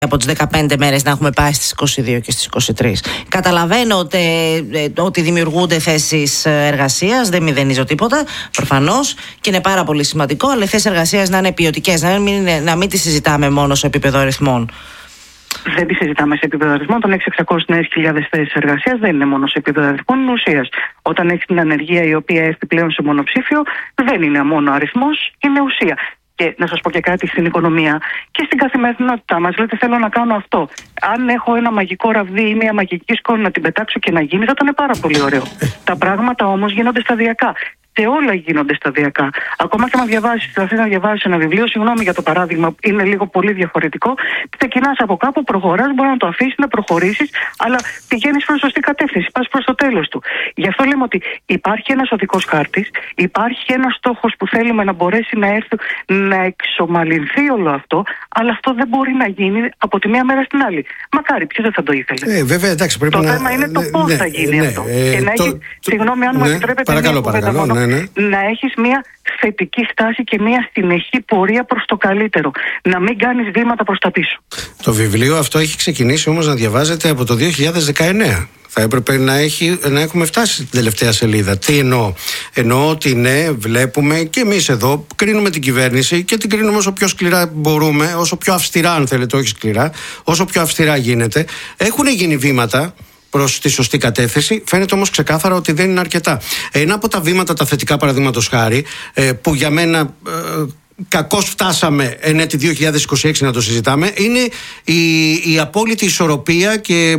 από τις 15 μέρες να έχουμε πάει στις 22 και στις 23. Καταλαβαίνω ότι δημιουργούνται θέσεις εργασίας, δεν μηδενίζω τίποτα, προφανώς, και είναι πάρα πολύ σημαντικό, αλλά οι θέσεις εργασίας να είναι ποιοτικές, να μην τις συζητάμε μόνο σε επίπεδο αριθμών. Δεν τη συζητάμε σε επίπεδο αριθμών. Όταν έχει 600.000 θέσεις εργασίας, δεν είναι μόνο σε επίπεδο αριθμών, είναι ουσίας. Όταν έχει την ανεργία η οποία έρθει πλέον σε μονοψήφιο, δεν είναι μόνο αριθμός, είναι ουσία. Και να σας πω και κάτι στην οικονομία και στην καθημερινότητά μας. Λέτε, θέλω να κάνω αυτό. Αν έχω ένα μαγικό ραβδί ή μια μαγική σκόνη να την πετάξω και να γίνει, θα ήταν πάρα πολύ ωραίο. Τα πράγματα όμως γίνονται σταδιακά. Και όλα γίνονται σταδιακά. Ακόμα και αν θες να διαβάσεις ένα βιβλίο, συγγνώμη για το παράδειγμα, είναι λίγο πολύ διαφορετικό. Ξεκινάς από κάπου, προχωράς, μπορεί να το αφήσεις, να προχωρήσεις, αλλά πηγαίνεις προς σωστή κατεύθυνση, πας προς το τέλος του. Γι' αυτό λέμε ότι υπάρχει ένας οδικός χάρτης, υπάρχει ένας στόχος που θέλουμε να μπορέσει να έρθει, να εξομαλυνθεί όλο αυτό, αλλά αυτό δεν μπορεί να γίνει από τη μία μέρα στην άλλη. Μακάρι, ποιος δεν θα το ήθελε. Βέβαια, εντάξει, πρέπει το θέμα είναι το πώς θα γίνει αυτό. Και να έχει, συγγνώμη αν μου επιτρέπετε, να έχεις μια θετική στάση και μια συνεχή πορεία προς το καλύτερο. Να μην κάνεις βήματα προς τα πίσω. Το βιβλίο αυτό έχει ξεκινήσει όμως να διαβάζεται από το 2019. Θα έπρεπε να έχουμε φτάσει στην τελευταία σελίδα. Τι εννοώ? Εννοώ ότι ναι, βλέπουμε και εμείς εδώ κρίνουμε την κυβέρνηση και την κρίνουμε όσο πιο σκληρά μπορούμε, όσο πιο αυστηρά, αν θέλετε, όχι σκληρά, όσο πιο αυστηρά γίνεται. Έχουν γίνει βήματα προς τη σωστή κατεύθυνση. Φαίνεται όμως ξεκάθαρα ότι δεν είναι αρκετά. Ένα από τα βήματα, τα θετικά, παραδείγματος χάρη, που για μένα κακώς φτάσαμε εν έτη 2026 να το συζητάμε, είναι η απόλυτη ισορροπία και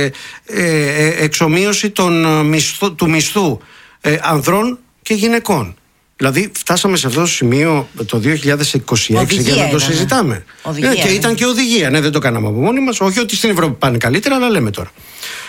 εξομοίωση του μισθού ανδρών και γυναικών. Δηλαδή φτάσαμε σε αυτό το σημείο το 2026 για να το συζητάμε. Και ήταν και οδηγία. Ναι, δεν το κάναμε από μόνοι μας. Όχι ότι στην Ευρώπη πάνε καλύτερα, αλλά λέμε τώρα.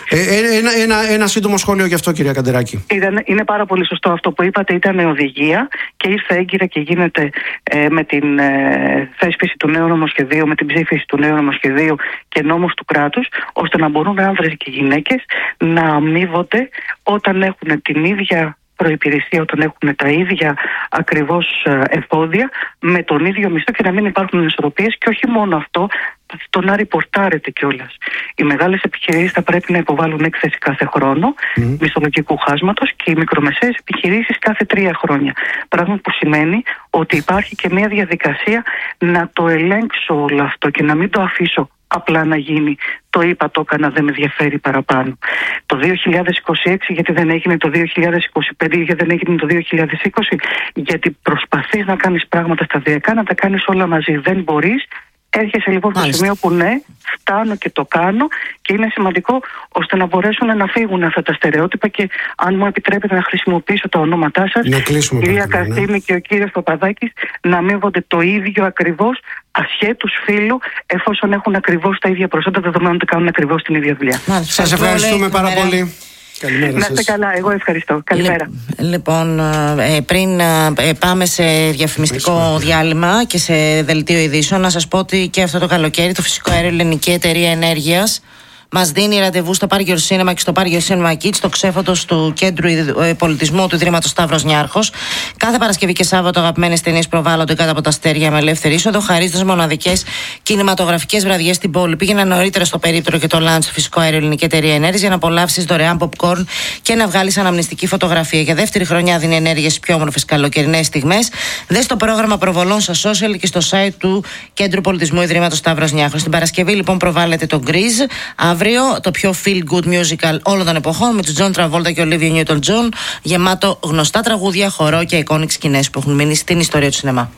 Ένα σύντομο σχόλιο γι' αυτό, κυρία Καντεράκη. Είναι πάρα πολύ σωστό αυτό που είπατε. Ήταν οδηγία και ήρθε έγκυρα και γίνεται με την θέσπιση του νέου νομοσχεδίου, με την ψήφιση του νέου νομοσχεδίου και νόμους του κράτους, ώστε να μπορούν άνδρες και γυναίκες να αμείβονται όταν έχουν την ίδια προϋπηρεσία, όταν έχουν τα ίδια ακριβώς εφόδια με τον ίδιο μισθό και να μην υπάρχουν ανισορροπίες. Και όχι μόνο αυτό, το να ριπορτάρεται κιόλας. Οι μεγάλες επιχειρήσεις θα πρέπει να υποβάλουν έκθεση κάθε χρόνο μισθολογικού χάσματος και οι μικρομεσαίες επιχειρήσεις κάθε 3 χρόνια. Πράγμα που σημαίνει ότι υπάρχει και μια διαδικασία να το ελέγξω όλο αυτό και να μην το αφήσω απλά να γίνει. Το είπα, το έκανα, δεν με ενδιαφέρει παραπάνω. Το 2026 γιατί δεν έγινε το 2025, γιατί δεν έγινε το 2020, γιατί προσπαθείς να κάνεις πράγματα σταδιακά, να τα κάνεις όλα μαζί. Δεν μπορείς. Έρχεσαι λοιπόν στο σημείο που ναι, φτάνω και το κάνω και είναι σημαντικό ώστε να μπορέσουν να φύγουν αυτά τα στερεότυπα και αν μου επιτρέπετε να χρησιμοποιήσω τα ονόματά σας, η κυρία Καστίμη και ο κύριος Παπαδάκης, να αμείβονται το ίδιο ακριβώς ασχέτους φύλου, εφόσον έχουν ακριβώς τα ίδια προσόντα, δεδομένου ότι κάνουν ακριβώς την ίδια δουλειά. Σας ευχαριστούμε πάρα πολύ. Καλημέρα. Να είστε καλά, εγώ ευχαριστώ. Καλημέρα. Λοιπόν, πριν πάμε σε διαφημιστικό διάλειμμα και σε δελτίο ειδήσεων, να σας πω ότι και αυτό το καλοκαίρι το Φυσικό Αέριο Ελληνική Εταιρεία Ενέργειας μας δίνει ραντεβού στο Πάρκιο Σίνεμα και στο Πάρκιο Σίνεμα Kids, στο ξέφωτος του Κέντρου Πολιτισμού του Ιδρύματος Σταύρος Νιάρχος. Κάθε Παρασκευή και Σάββατο αγαπημένες ταινίες προβάλλονται κάτω από τα αστέρια με ελεύθερη είσοδο, χαρίζοντας μοναδικές κινηματογραφικές βραδιές στην πόλη. Πήγαινα νωρίτερα στο περίπτερο και το lunch στο Φυσικό Αέριο Ελληνική Εταιρεία Ενέργειας για να απολαύσεις δωρεάν popcorn και να βγάλεις αναμνηστική φωτογραφία. Για δεύτερη χρονιά δίνει ενέργειες στις πιο όμορφες καλοκαιρινές στιγμές. Δες το πρόγραμμα προβολών στα social και στο site του Κέντρου Πολιτισμού Ιδρύματος Σταύρος Νιάρχος. Την Παρασκευή λοιπόν προβάλλεται το Grease. Αύριο το πιο feel good musical όλων των εποχών με τους John Travolta και Olivia Newton-John, γεμάτο γνωστά τραγούδια, χορό και iconic σκηνές που έχουν μείνει στην ιστορία του σινεμά.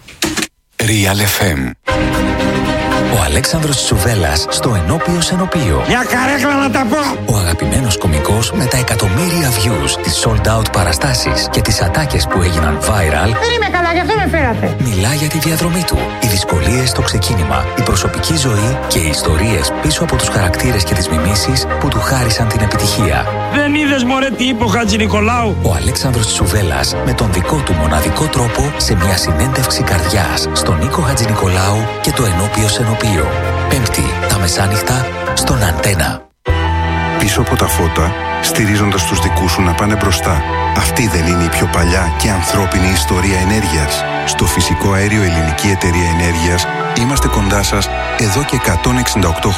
Real FM. Ο Αλέξανδρος Τσουβέλλας στο Ενώπιο Σενοπείο. Μια καρέκλα να τα πω! Ο αγαπημένος κωμικός με τα εκατομμύρια views, τις sold out παραστάσεις και τις ατάκες που έγιναν viral. Δεν είμαι καλά, γι' αυτό με φέρατε. Μιλά για τη διαδρομή του, οι δυσκολίες στο ξεκίνημα, η προσωπική ζωή και οι ιστορίες πίσω από τους χαρακτήρες και τις μιμήσεις που του χάρισαν την επιτυχία. Δεν είδες μωρέ τι είπε ο Χατζηνικολάου? Ο Αλέξανδρος Τσουβέλλας με τον δικό του μοναδικό τρόπο σε μια συνέντευξη καρδιάς στον Νίκο Χατζηνικολάου και το Ενώπιο Σενοπείο. Πέμπτη τα μεσάνυχτα στον Αντένα. Πίσω από τα φώτα, στηρίζοντας τους δικούς σου να πάνε μπροστά. Αυτή δεν είναι η πιο παλιά και ανθρώπινη ιστορία ενέργειας? Στο Φυσικό Αέριο Ελληνική Εταιρεία Ενέργειας είμαστε κοντά σας εδώ και 168